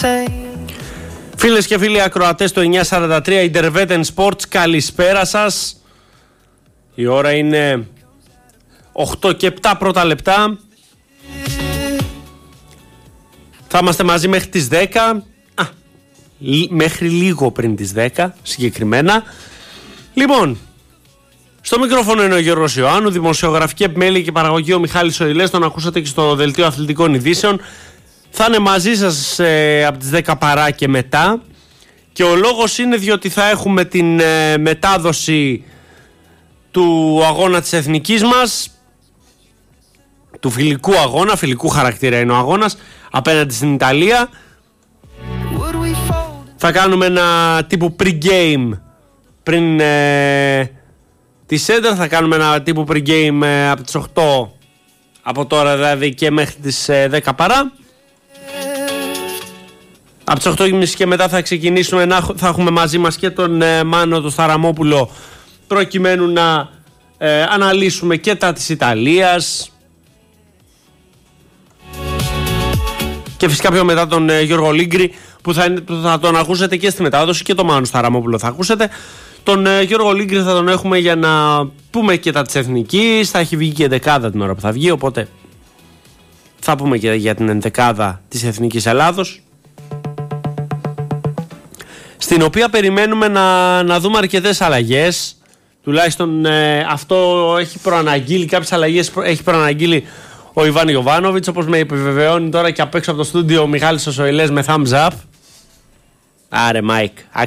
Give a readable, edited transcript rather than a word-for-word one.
Φίλες και φίλοι ακροατές του 943 Interveten Sports, καλησπέρα σας. Η ώρα είναι 8 και 7 πρώτα λεπτά. Θα είμαστε μαζί μέχρι τις 10. Μέχρι λίγο πριν τις 10 συγκεκριμένα. Λοιπόν, στο μικρόφωνο είναι ο Γιώργος Ιωάννου, δημοσιογραφική επιμέλεια και παραγωγή ο Μιχάλης Οηλές, τον ακούσατε και στο δελτίο αθλητικών ειδήσεων. Θα είναι μαζί σας από τις 10 παρά και μετά. Και ο λόγος είναι διότι θα έχουμε την μετάδοση του αγώνα της εθνικής μας, του φιλικού αγώνα, φιλικού χαρακτήρα είναι ο αγώνας, απέναντι στην Ιταλία. Θα κάνουμε ένα τύπου pre-game πριν τη σέντερ, θα κάνουμε ένα τύπου pre-game από τις 8, από τώρα δηλαδή και μέχρι τις 10 παρά. Από τις 8.30 και μετά θα ξεκινήσουμε, θα έχουμε μαζί μας και τον Μάνο τον Σταραμόπουλο, προκειμένου να αναλύσουμε και τα της Ιταλίας. Και φυσικά πιο μετά τον Γιώργο Λίγκρη που θα τον ακούσετε και στη μετάδοση, και τον Μάνο Σταραμόπουλο θα ακούσετε. Τον Γιώργο Λίγκρη θα τον έχουμε για να πούμε και τα της εθνικής. Θα έχει βγει και εντεκάδα την ώρα που θα βγει, οπότε θα πούμε και για την εντεκάδα της Εθνικής Ελλάδος, στην οποία περιμένουμε να δούμε αρκετές αλλαγές. Τουλάχιστον αυτό έχει προαναγγείλει, κάποιες αλλαγές έχει προαναγγείλει ο Ιβάν Ιωβάνοβιτς, όπως με επιβεβαιώνει τώρα και απ' έξω από το στούντιο ο Μιχάλης Οηλές με thumbs up. Άρε Μάικ,